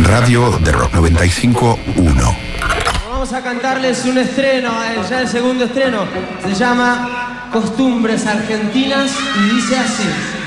Radio de Rock 95.1. Vamos a cantarles un estreno, ya el segundo estreno. Se llama Costumbres Argentinas y dice así.